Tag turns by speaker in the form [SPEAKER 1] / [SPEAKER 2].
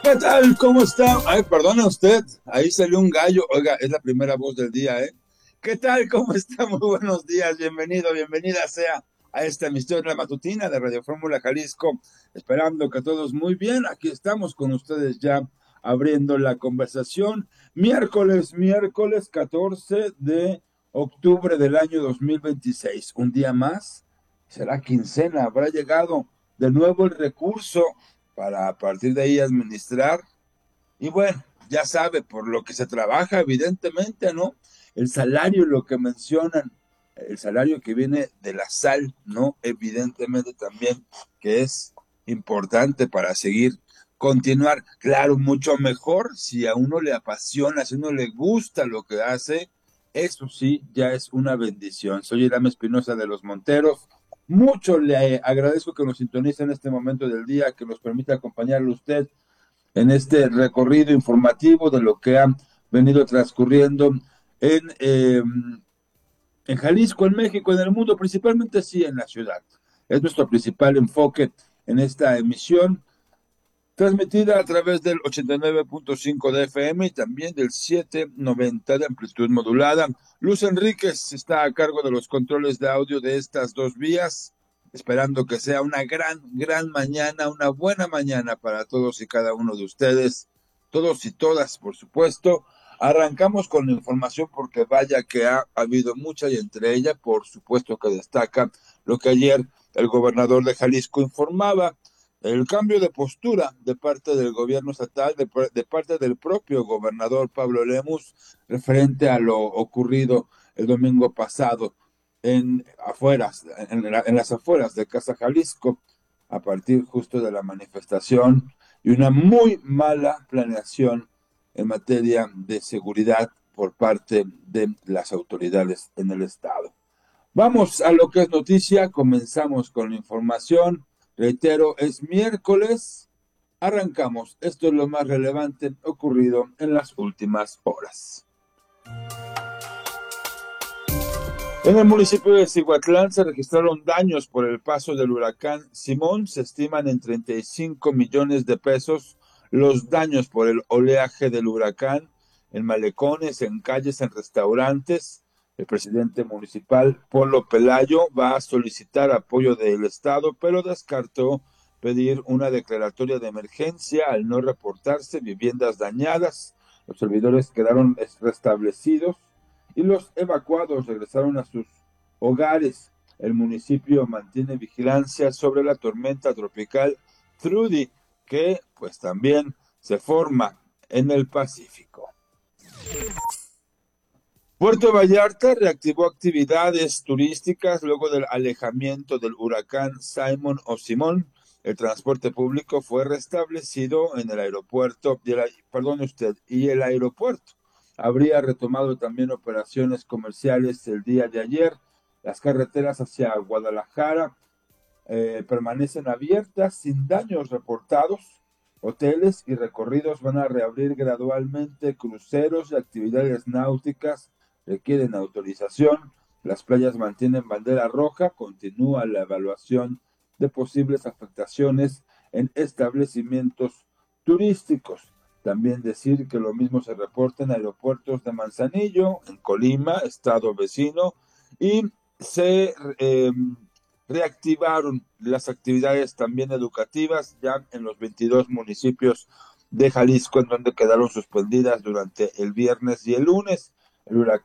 [SPEAKER 1] ¿Qué tal? ¿Cómo está? Ay, perdone usted, ahí salió un gallo. Oiga, es la primera voz del día, ¿eh? ¿Qué tal? ¿Cómo está? Muy buenos días, bienvenido, bienvenida sea a esta emisión de la matutina de Radio Fórmula Jalisco. Esperando que todos muy bien, aquí estamos con ustedes ya abriendo la conversación. Miércoles 14 de octubre del año 2026. Un día más, será quincena, habrá llegado de nuevo el recurso para a partir de ahí administrar. Y bueno, ya sabe, por lo que se trabaja, evidentemente, ¿no? El salario, lo que mencionan, el salario que viene de la sal, ¿no? Evidentemente también que es importante para seguir, continuar. Claro, mucho mejor si a uno le apasiona, si a uno le gusta lo que hace, eso sí, ya es una bendición. Soy Irán Espinosa de los Monteros. Mucho le agradezco que nos sintonice en este momento del día, que nos permita acompañarle a usted en este recorrido informativo de lo que ha venido transcurriendo en, eh, en Jalisco, en México, en el mundo, principalmente sí en la ciudad. Es nuestro principal enfoque en esta emisión, transmitida a través del 89.5 de FM y también del 790 de amplitud modulada. Luz Enríquez está a cargo de los controles de audio de estas dos vías, esperando que sea una gran mañana, una buena mañana para todos y cada uno de ustedes, todos y todas, por supuesto. Arrancamos con la información porque vaya que ha habido mucha y entre ella, por supuesto que destaca lo que ayer el gobernador de Jalisco informaba, el cambio de postura de parte del gobierno estatal, de parte del propio gobernador Pablo Lemus, referente a lo ocurrido el domingo pasado en las afueras de Casa Jalisco, a partir justo de la manifestación y una muy mala planeación en materia de seguridad por parte de las autoridades en el estado. Vamos a lo que es noticia, comenzamos con la información. Reitero, es miércoles, arrancamos. Esto es lo más relevante ocurrido en las últimas horas. En el municipio de Cihuatlán se registraron daños por el paso del huracán Simón. Se estiman en 35 millones de pesos los daños por el oleaje del huracán en malecones, en calles, en restaurantes. El presidente municipal, Polo Pelayo, va a solicitar apoyo del Estado, pero descartó pedir una declaratoria de emergencia al no reportarse viviendas dañadas. Los servidores quedaron restablecidos y los evacuados regresaron a sus hogares. El municipio mantiene vigilancia sobre la tormenta tropical Trudy, que pues también se forma en el Pacífico. Puerto Vallarta reactivó actividades turísticas luego del alejamiento del huracán Simon o Simón. El transporte público fue restablecido en el aeropuerto, y el aeropuerto habría retomado también operaciones comerciales el día de ayer. Las carreteras hacia Guadalajara permanecen abiertas sin daños reportados. Hoteles y recorridos van a reabrir gradualmente. Cruceros y actividades náuticas requieren autorización. Las playas mantienen bandera roja. Continúa la evaluación de posibles afectaciones en establecimientos turísticos. También decir que lo mismo se reporta en aeropuertos de Manzanillo, en Colima, estado vecino, y se reactivaron las actividades también educativas ya en los 22 municipios de Jalisco, en donde quedaron suspendidas durante el viernes y el lunes.